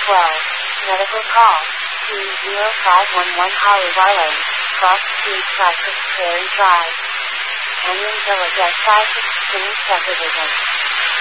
Medical call. 20511 Hollywood Lane. Cross Street Cypress Ferry Drive. Onion Village at 516 Subdivision.